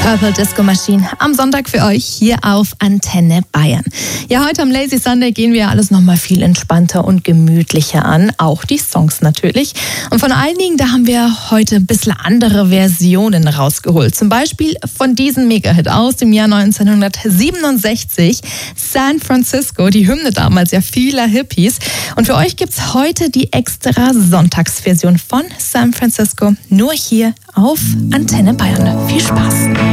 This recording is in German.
Purple Disco Machine am Sonntag für euch hier auf Antenne Bayern. Ja, heute am Lazy Sunday gehen wir alles nochmal viel entspannter und gemütlicher an. Auch die Songs natürlich. Und von einigen, da haben wir heute ein bisschen andere Versionen rausgeholt. Zum Beispiel von diesem Mega-Hit aus dem Jahr 1967, San Francisco, die Hymne damals ja vieler Hippies. Und für euch gibt's heute die extra Sonntagsversion von San Francisco, nur hier auf Antenne Bayern. Viel Spaß!